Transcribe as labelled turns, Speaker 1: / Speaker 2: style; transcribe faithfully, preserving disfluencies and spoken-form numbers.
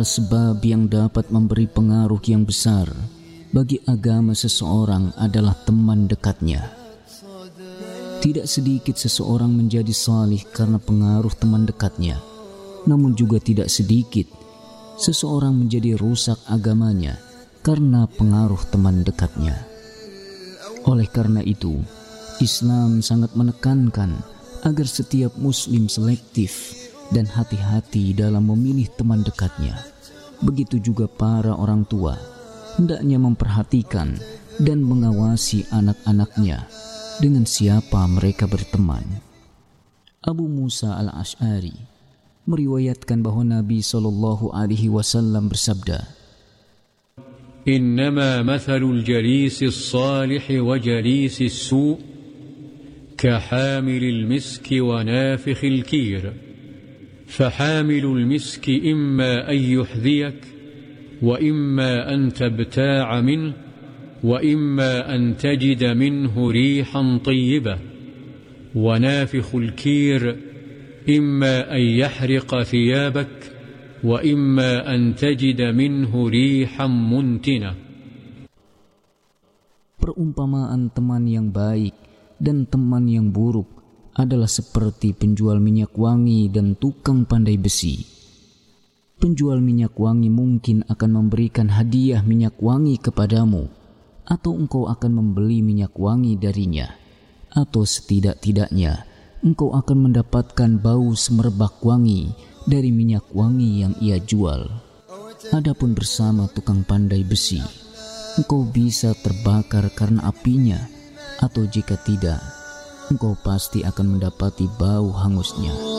Speaker 1: Sebab yang dapat memberi pengaruh yang besar bagi agama seseorang adalah teman dekatnya. Tidak sedikit seseorang menjadi salih karena pengaruh teman dekatnya, namun juga tidak sedikit seseorang menjadi rusak agamanya karena pengaruh teman dekatnya. Oleh karena itu, Islam sangat menekankan agar setiap muslim selektif dan hati-hati dalam memilih teman dekatnya. Begitu juga para orang tua, hendaknya memperhatikan dan mengawasi anak-anaknya dengan siapa mereka berteman. Abu Musa al-Ash'ari meriwayatkan bahwa Nabi sallallahu alaihi wasallam bersabda,
Speaker 2: "Innama mathalul jalisis salih wa jalisis su' kahamilil miski wa nafikhil kir." فحامل المسك إما أن يحذيك وإما أن تبتاع منه وإما أن تجد منه ريحا طيبة ونافخ الكير إما أن يحرق ثيابك وإما أن تجد منه ريحا منتنة.
Speaker 1: Perumpamaan teman yang baik dan teman yang buruk adalah seperti penjual minyak wangi dan tukang pandai besi. Penjual minyak wangi mungkin akan memberikan hadiah minyak wangi kepadamu, atau engkau akan membeli minyak wangi darinya, atau setidak-tidaknya engkau akan mendapatkan bau semerbak wangi dari minyak wangi yang ia jual. Adapun bersama tukang pandai besi, engkau bisa terbakar karena apinya, atau jika tidak, engkau pasti akan mendapati bau hangusnya.